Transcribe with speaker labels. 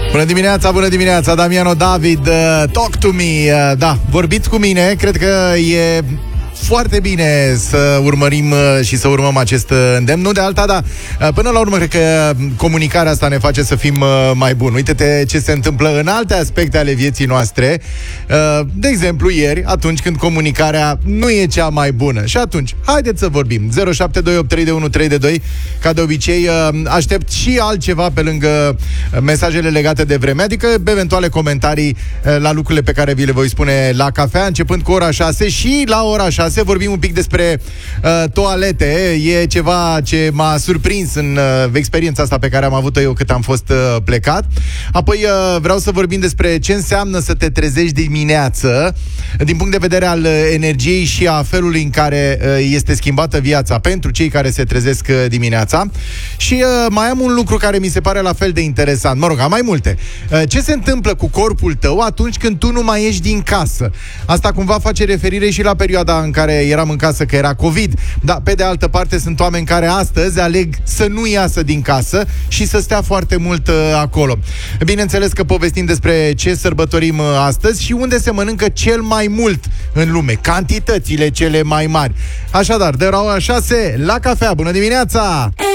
Speaker 1: Bună dimineața, Damiano David, Talk to Me. Da, vorbiți cu mine, cred că e foarte bine să urmărim și să urmăm acest îndemn. Nu de alta, dar până la urmă cred că comunicarea asta ne face să fim mai buni. Uite-te ce se întâmplă în alte aspecte ale vieții noastre. De exemplu, ieri, atunci când comunicarea nu e cea mai bună. Și atunci, haideți să vorbim. 07283132. Ca de obicei, aștept și altceva pe lângă mesajele legate de vreme, adică eventuale comentarii la lucrurile pe care vi le voi spune la cafea, începând cu ora 6 și la ora 6 vorbim un pic despre toalete. E ceva ce m-a surprins în experiența asta pe care am avut-o eu cât am fost plecat. Apoi vreau să vorbim despre ce înseamnă să te trezești dimineață din punct de vedere al energiei și a felului în care este schimbată viața pentru cei care se trezesc dimineața. Și mai am un lucru care mi se pare la fel de interesant. Mă rog, am mai multe. Ce se întâmplă cu corpul tău atunci când tu nu mai ieși din casă? Asta cumva face referire și la perioada în care eram în casă, că era COVID. Dar pe de altă parte sunt oameni care astăzi aleg să nu iasă din casă și să stea foarte mult acolo. Bineînțeles că povestim despre ce sărbătorim astăzi și unde se mănâncă cel mai mult în lume, cantitățile cele mai mari. Așadar, de la ora 6 la cafea. Bună dimineața!